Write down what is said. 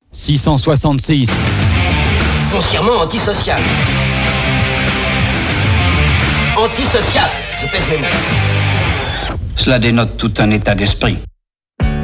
666. Foncièrement antisocial. Antisocial, je pèse mes mots. Cela dénote tout un état d'esprit.